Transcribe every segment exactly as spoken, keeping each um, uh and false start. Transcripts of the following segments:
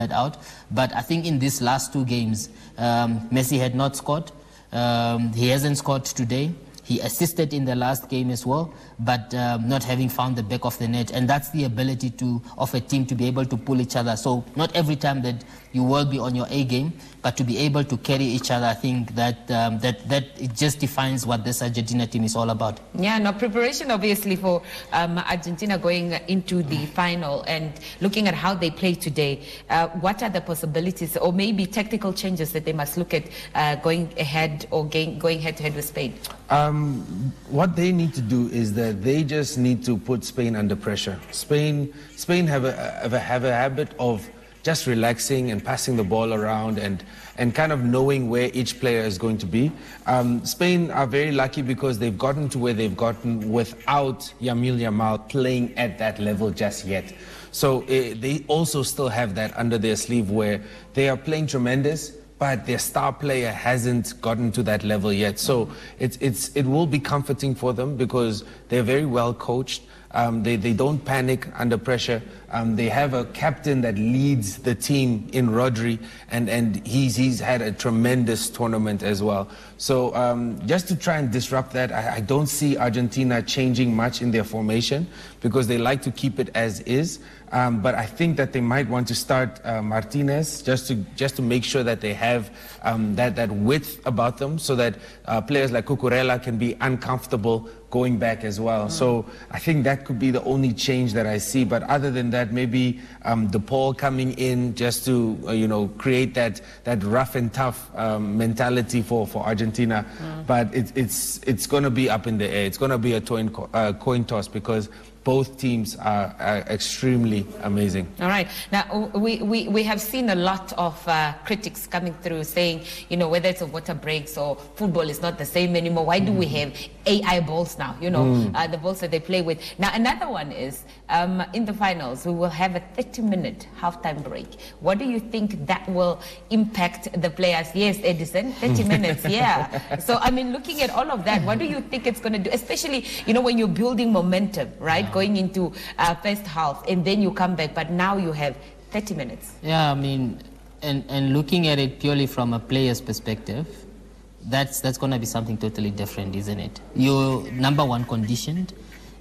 out. But I think in these last two games, um, Messi had not scored. Um, he hasn't scored today. He assisted in the last game as well, but um, not having found the back of the net. And that's the ability to of a team to be able to pull each other. So not every time that you will be on your A game, but to be able to carry each other, I think that um, that that it just defines what this Argentina team is all about. Yeah, no, preparation obviously for um, Argentina going into the final and looking at how they play today. Uh, what are the possibilities, or maybe tactical changes that they must look at uh, going ahead or going going head to head with Spain? Um, what they need to do is that they just need to put Spain under pressure. Spain, Spain have a have a, have a habit of just relaxing and passing the ball around and, and kind of knowing where each player is going to be. Um, Spain are very lucky because they've gotten to where they've gotten without Yamil Yamal playing at that level just yet. So uh, they also still have that under their sleeve where they are playing tremendous, but their star player hasn't gotten to that level yet. So it's, it's, it will be comforting for them because they're very well coached. Um, they, they don't panic under pressure. Um, they have a captain that leads the team in Rodri, and, and he's, he's had a tremendous tournament as well. So um, just to try and disrupt that, I, I don't see Argentina changing much in their formation because they like to keep it as is. Um, but I think that they might want to start uh, Martinez just to just to make sure that they have um, that, that width about them so that uh, players like Cucurella can be uncomfortable going back as well. Mm. So I think that could be the only change that I see. But other than that, maybe um, DePaul coming in just to, uh, you know, create that, that rough and tough um, mentality for, for Argentina. Mm. But it, it's, it's going to be up in the air. It's going to be a coin, uh, coin toss because both teams are, are extremely amazing. All right. Now, we, we, we have seen a lot of uh, critics coming through saying, you know, whether it's a water breaks or football is not the same anymore. Why do mm. we have A I balls now, you know, mm. uh, the balls that they play with? Now, another one is, um, in the finals, we will have a thirty-minute halftime break. What do you think that will impact the players? Yes, Edison, thirty minutes, yeah. So, I mean, looking at all of that, what do you think it's going to do? Especially, you know, when you're building momentum, right? Going into uh, first half and then you come back, but now you have thirty minutes. Yeah, I mean, and, and looking at it purely from a player's perspective, that's, that's going to be something totally different, isn't it? You're number one conditioned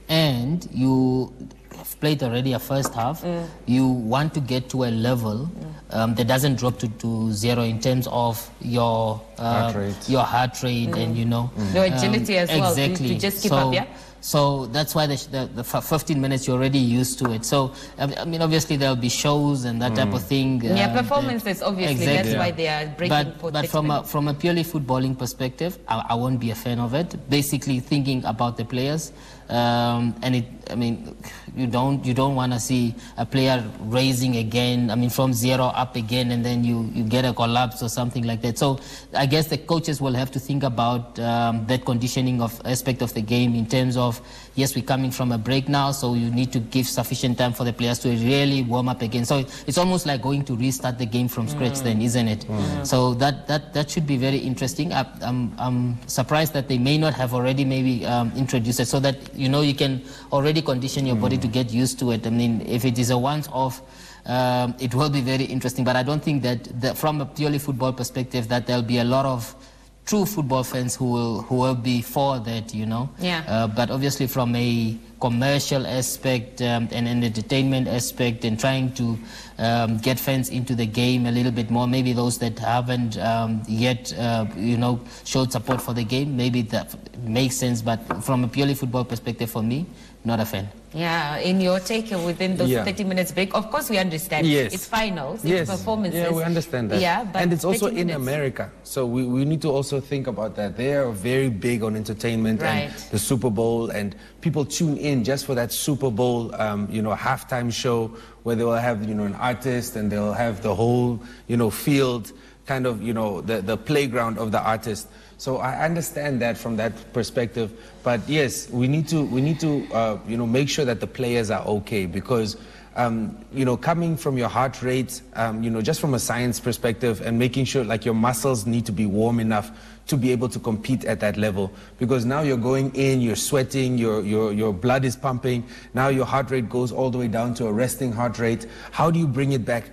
and you have played already a first half. Mm. You want to get to a level mm. um, that doesn't drop to, to zero in terms of your, uh, heart rate, your heart rate mm. and, you know. Mm. Your agility um, as well, exactly. to, to just keep so, up, yeah? So that's why the, the, the fifteen minutes you're already used to it. So, I mean, obviously there'll be shows and that mm. type of thing. Yeah, um, performances, obviously. Exactly. That's yeah. why they are breaking But, for but from, a, from a purely footballing perspective, I, I won't be a fan of it. Basically thinking about the players. Um, and it, I mean, you don't you don't want to see a player raising again. I mean, from zero up again, and then you you get a collapse or something like that. So I guess the coaches will have to think about um, that conditioning of aspect of the game in terms of, yes, we're coming from a break now, so you need to give sufficient time for the players to really warm up again. So it's almost like going to restart the game from scratch, mm. then, isn't it? Mm. So that that that should be very interesting. I, I'm I'm surprised that they may not have already maybe um, introduced it so that, you know, you can already condition your mm. body to get used to it. I mean, if it is a once-off, um, it will be very interesting. But I don't think that, that from a purely football perspective, that there'll be a lot of true football fans who will who will be for that, you know. Yeah. Uh, but obviously, from a commercial aspect um, and an entertainment aspect, and trying to um, get fans into the game a little bit more, maybe those that haven't um, yet, uh, you know, showed support for the game, maybe that makes sense. But from a purely football perspective, for me, not a fan. Yeah, in your take within those yeah. thirty minutes break, of course we understand. Yes. It's finals, yes. it's performances. Yeah, we understand that. Yeah, but and it's also in minutes. America, so we, we need to also think about that. They are very big on entertainment right. and the Super Bowl, and people tune in just for that Super Bowl, um, you know, halftime show where they will have, you know, an artist and they'll have the whole, you know, field, kind of, you know, the, the playground of the artist. So I understand that from that perspective, but yes, we need to we need to uh, you know, make sure that the players are okay because um, you know, coming from your heart rate, um, you know, just from a science perspective, and making sure like your muscles need to be warm enough to be able to compete at that level, because now you're going in, you're sweating, your your your blood is pumping. Now your heart rate goes all the way down to a resting heart rate. How do you bring it back up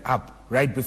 right before